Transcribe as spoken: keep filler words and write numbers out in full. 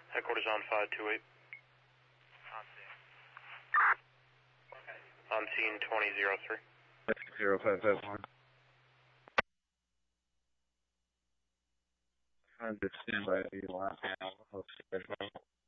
Headquarters on five two eight. On scene twenty zero three. zero five five one. I'm just stand by the last panel of schedule.